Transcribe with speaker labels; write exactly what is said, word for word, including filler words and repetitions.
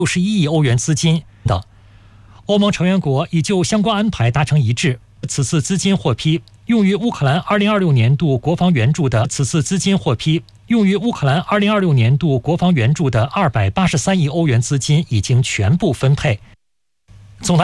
Speaker 1: 六十一亿欧元资金等。欧盟成员国已就相关安排达成一致，此次资金获批用于乌克兰二零二六年度国防援助的此次资金获批用于乌克兰二零二六年度国防援助的二百八十三亿欧元资金已经全部分配。